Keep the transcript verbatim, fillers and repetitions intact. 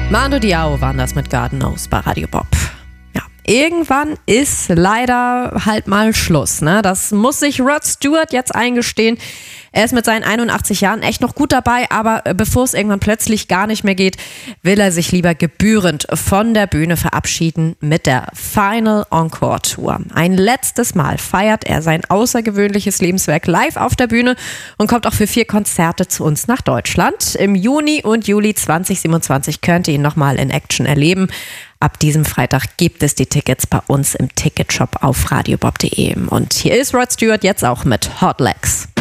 Mando Diao waren das mit God Knows bei Radio Bob. Ja, irgendwann ist leider halt mal Schluss, ne? Das muss sich Rod Stewart jetzt eingestehen. Er ist mit seinen einundachtzig Jahren echt noch gut dabei, aber bevor es irgendwann plötzlich gar nicht mehr geht, will er sich lieber gebührend von der Bühne verabschieden mit der Final Encore Tour. Ein letztes Mal feiert er sein außergewöhnliches Lebenswerk live auf der Bühne und kommt auch für vier Konzerte zu uns nach Deutschland. Im Juni und Juli zwanzig siebenundzwanzig könnt ihr ihn nochmal in Action erleben. Ab diesem Freitag gibt es die Tickets bei uns im Ticketshop auf radiobob punkt de. Und hier ist Rod Stewart jetzt auch mit Hot Legs.